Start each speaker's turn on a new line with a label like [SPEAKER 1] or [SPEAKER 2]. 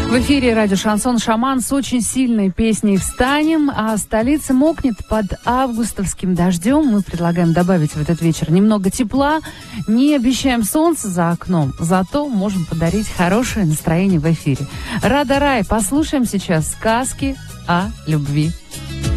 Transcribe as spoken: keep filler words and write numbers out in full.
[SPEAKER 1] В эфире радио «Шансон Шаман» с очень сильной песней «Встанем», а столица мокнет под августовским дождем. Мы предлагаем добавить в этот вечер немного тепла. Не обещаем солнце за окном, зато можем подарить хорошее настроение в эфире. Рада Рай, послушаем сейчас сказки о любви.